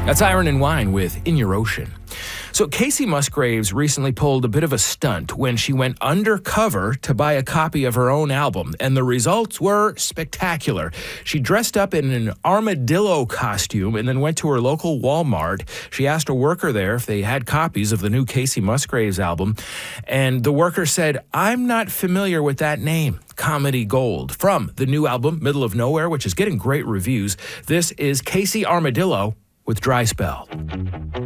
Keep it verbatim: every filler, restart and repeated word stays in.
That's Iron and Wine with In Your Ocean. So Kacey Musgraves recently pulled a bit of a stunt when she went undercover to buy a copy of her own album, and the results were spectacular. She dressed up in an armadillo costume and then went to her local Walmart. She asked a worker there if they had copies of the new Kacey Musgraves album, and the worker said, "I'm not familiar with that name." Comedy Gold. From the new album, Middle of Nowhere, which is getting great reviews, this is Kacey Armadillo with Dry Spell.